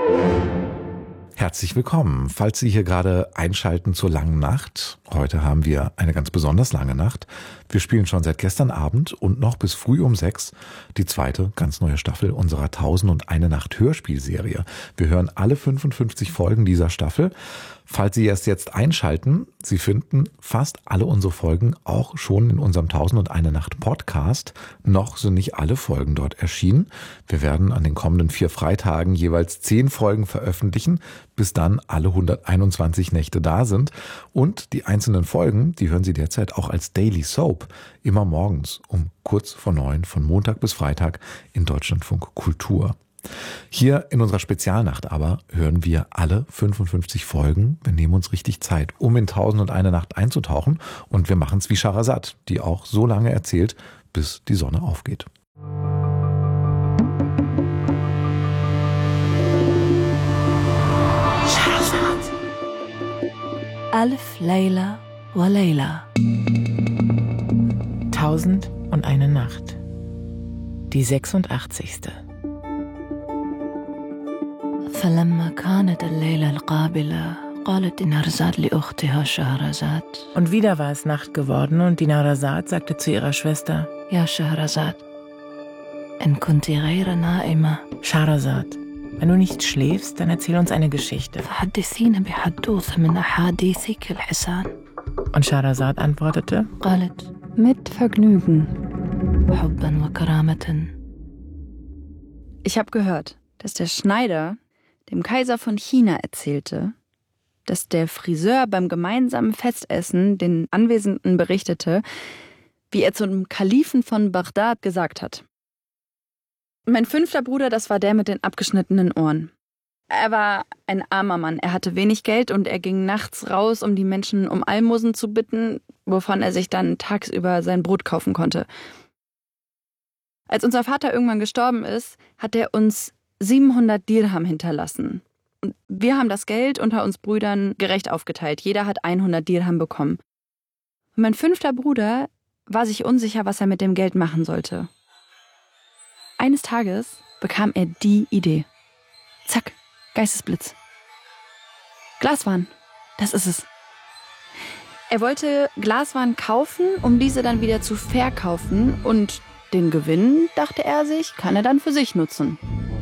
Herzlich willkommen, falls Sie hier gerade einschalten zur langen Nacht. Heute haben wir eine ganz besonders lange Nacht. Wir spielen schon seit gestern Abend und noch bis früh um 6 die zweite ganz neue Staffel unserer 1001 Nacht Hörspielserie. Wir hören alle 55 Folgen dieser Staffel. Falls Sie erst jetzt einschalten, Sie finden fast alle unsere Folgen auch schon in unserem 1001 Nacht Podcast. Noch sind nicht alle Folgen dort erschienen. Wir werden an den kommenden 4 Freitagen jeweils 10 Folgen veröffentlichen, bis dann alle 121 Nächte da sind. Und die einzelnen Folgen, die hören Sie derzeit auch als Daily Soap, immer morgens um kurz vor 9 von Montag bis Freitag in Deutschlandfunk Kultur. Hier in unserer Spezialnacht aber hören wir alle 55 Folgen. Wir nehmen uns richtig Zeit, um in 1001 Nacht einzutauchen. Und wir machen es wie Scheherazade, die auch so lange erzählt, bis die Sonne aufgeht. Scheherazade. Alf Layla wa Layla. 1001 Nacht. Die 86. فلما كانت الليلة القابلة قالت دينارزاد لأختها شهرزاد. Und wieder war es Nacht geworden und Dinarzade sagte zu ihrer Schwester: يا شهرزاد إن كنت غير نائمة Scheherazade, wenn du nicht schläfst, dann erzähl uns eine Geschichte. فحدثينا بحدوثة من أحاديثك الحسان. Und Scheherazade antwortete: قالت mit Vergnügen. حبا وكرامة. Ich habe gehört, dass der Schneider dem Kaiser von China erzählte, dass der Friseur beim gemeinsamen Festessen den Anwesenden berichtete, wie er zum Kalifen von Bagdad gesagt hat. Mein 5. Bruder, das war der mit den abgeschnittenen Ohren. Er war ein armer Mann, er hatte wenig Geld und er ging nachts raus, um die Menschen um Almosen zu bitten, wovon er sich dann tagsüber sein Brot kaufen konnte. Als unser Vater irgendwann gestorben ist, hat er uns 700 Dirham hinterlassen. Und wir haben das Geld unter uns Brüdern gerecht aufgeteilt. Jeder hat 100 Dirham bekommen. Und mein 5. Bruder war sich unsicher, was er mit dem Geld machen sollte. Eines Tages bekam er die Idee. Zack, Geistesblitz. Glaswaren, das ist es. Er wollte Glaswaren kaufen, um diese dann wieder zu verkaufen. Und den Gewinn, dachte er sich, kann er dann für sich nutzen.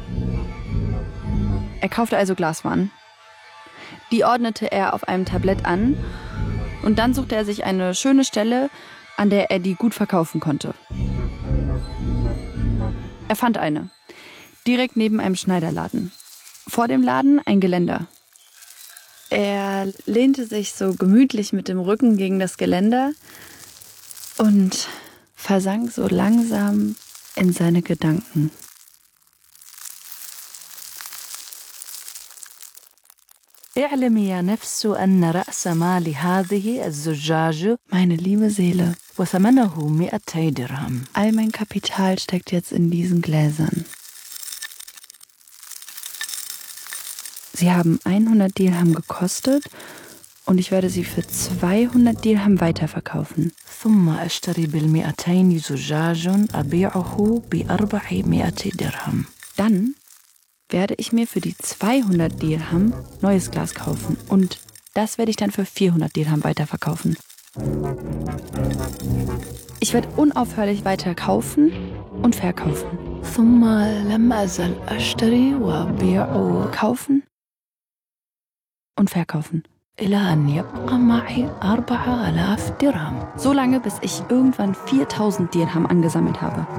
Er kaufte also Glaswaren. Die ordnete er auf einem Tablett an und dann suchte er sich eine schöne Stelle, an der er die gut verkaufen konnte. Er fand eine, direkt neben einem Schneiderladen. Vor dem Laden ein Geländer. Er lehnte sich so gemütlich mit dem Rücken gegen das Geländer und versank so langsam in seine Gedanken. اعلمي يا نفس أن رأس مال هذه الزجاج. Meine liebe Seele, وثمنه 200 درهم. all mein Kapital steckt jetzt in diesen Gläsern. Sie haben 100 Dirham gekostet und ich werde sie für 200 Dirham weiterverkaufen. ثم أشتري بال200 زجاج أبيعه ب400 درهم. Dann werde ich mir für die 200 Dirham neues Glas kaufen und das werde ich dann für 400 Dirham weiterverkaufen. Ich werde unaufhörlich weiter kaufen und verkaufen. ثم لم أزل أشتري وأبيع Kaufen und verkaufen. إلى أن يبقى معي 4000 درهم. So lange, bis ich irgendwann 4000 Dirham angesammelt habe.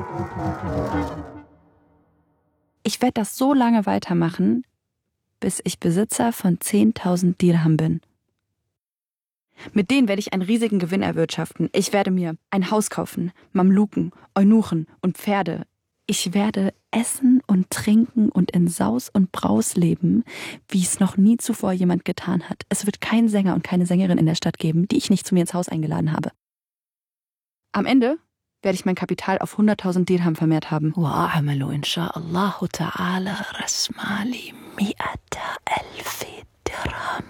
Ich werde das so lange weitermachen, bis ich Besitzer von 10.000 Dirham bin. Mit denen werde ich einen riesigen Gewinn erwirtschaften. Ich werde mir ein Haus kaufen, Mamluken, Eunuchen und Pferde. Ich werde essen und trinken und in Saus und Braus leben, wie es noch nie zuvor jemand getan hat. Es wird keinen Sänger und keine Sängerin in der Stadt geben, die ich nicht zu mir ins Haus eingeladen habe. Am Ende werde ich mein Kapital auf 100.000 Dirham vermehrt haben. وأعمل إن شاء الله تعالى رأس مالي 100,000 درهم.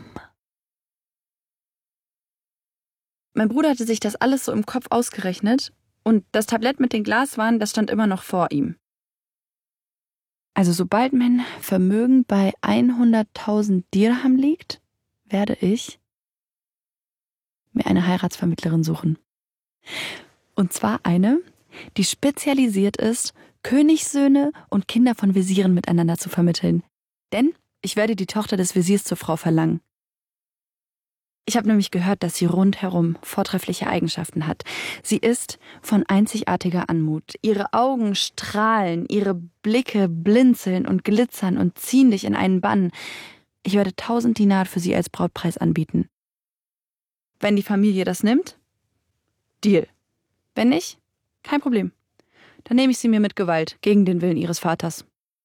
Mein Bruder hatte sich das alles so im Kopf ausgerechnet und das Tablett mit den Glaswaren, das stand immer noch vor ihm. Also sobald mein Vermögen bei 100.000 Dirham liegt, werde ich mir eine Heiratsvermittlerin suchen. Und zwar eine, die spezialisiert ist, Königssöhne und Kinder von Wesiren miteinander zu vermitteln. Denn ich werde die Tochter des Wesirs zur Frau verlangen. Ich habe nämlich gehört, dass sie rundherum vortreffliche Eigenschaften hat. Sie ist von einzigartiger Anmut. Ihre Augen strahlen, ihre Blicke blinzeln und glitzern und ziehen dich in einen Bann. Ich werde 1000 Dinar für sie als Brautpreis anbieten. Wenn die Familie das nimmt, Deal. Wenn nicht, kein Problem. Dann nehme ich sie mir mit Gewalt, gegen den Willen ihres Vaters.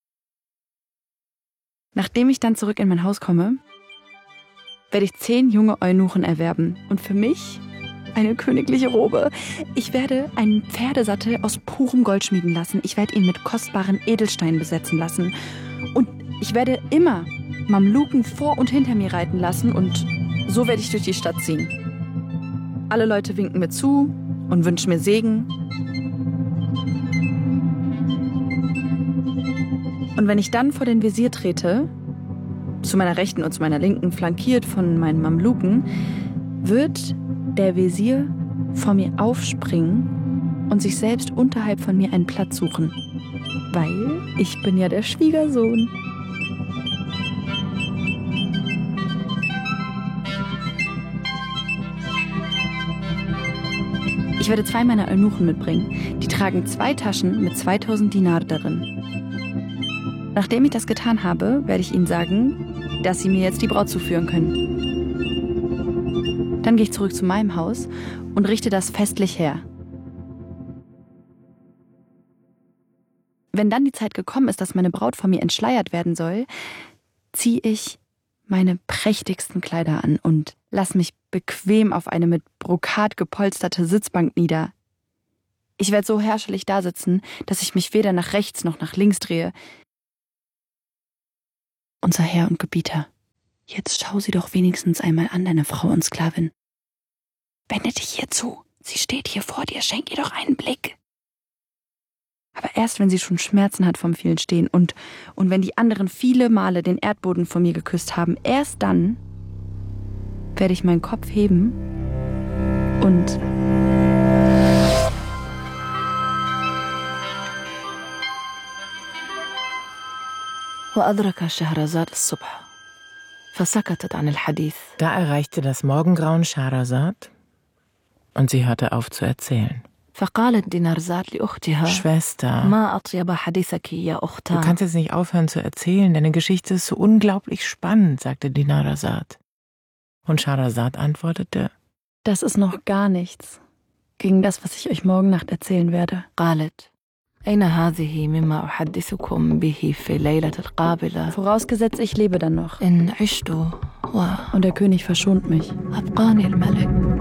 Nachdem ich dann zurück in mein Haus komme, werde ich 10 junge Eunuchen erwerben und für mich eine königliche Robe. Ich werde einen Pferdesattel aus purem Gold schmieden lassen. Ich werde ihn mit kostbaren Edelsteinen besetzen lassen. Und ich werde immer Mamluken vor und hinter mir reiten lassen und so werde ich durch die Stadt ziehen. Alle Leute winken mir zu und wünschen mir Segen. Und wenn ich dann vor den Wesir trete, zu meiner Rechten und zu meiner Linken, flankiert von meinen Mamluken, wird der Wesir vor mir aufspringen und sich selbst unterhalb von mir einen Platz suchen. Weil ich bin ja der Schwiegersohn. Ich werde 2 meiner Eunuchen mitbringen. Die tragen 2 Taschen mit 2000 Dinar darin. Nachdem ich das getan habe, werde ich ihnen sagen, dass sie mir jetzt die Braut zuführen können. Dann gehe ich zurück zu meinem Haus und richte das festlich her. Wenn dann die Zeit gekommen ist, dass meine Braut von mir entschleiert werden soll, ziehe ich meine prächtigsten Kleider an und lass mich bequem auf eine mit Brokat gepolsterte Sitzbank nieder. Ich werde so herrschelig dasitzen, dass ich mich weder nach rechts noch nach links drehe. Unser Herr und Gebieter, jetzt schau sie doch wenigstens einmal an, deine Frau und Sklavin. Wende dich hier zu, sie steht hier vor dir, schenk ihr doch einen Blick. Aber erst, wenn sie schon Schmerzen hat vom vielen Stehen und wenn die anderen viele Male den Erdboden von mir geküsst haben, erst dann werde ich meinen Kopf heben und وأدرك شهرزاد الصبح فسكتت عن الحديث. Da erreichte das Morgengrauen Schahrazad und sie hörte auf zu erzählen. فقالت دينارزاد لأختها Schwester, ما أطيب حديثك يا du أختها. kannst jetzt nicht aufhören zu erzählen, deine Geschichte ist so unglaublich spannend, sagte Dinarzad. Und Schahrazad antwortete, das ist noch gar nichts gegen das, was ich euch morgen Nacht erzählen werde. قالت أين هذه مما أحدثكم به في الليلة القابلة. Vorausgesetzt, ich lebe dann noch. إن عشت Und der König verschont mich. وأبقاني الملك.